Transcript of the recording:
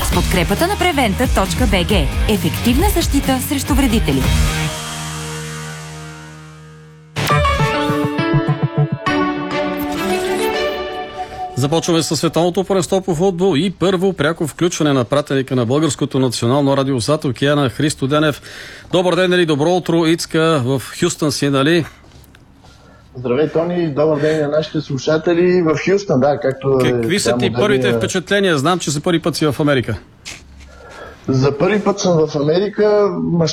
С подкрепата на Preventa.bg. Ефективна защита срещу вредители. Започваме със световното първенство по футбол и първо пряко включване на пратеника на Българското национално радио зад океана Христо Денев. Добър ден, нали? Добро утро, Ицка, в Хюстън си, нали? Здравей, Тони, добър ден на нашите слушатели в Хюстън, да, както... Какви са ти първите впечатления? Знам, че за първи път си в Америка. За първи път съм в Америка.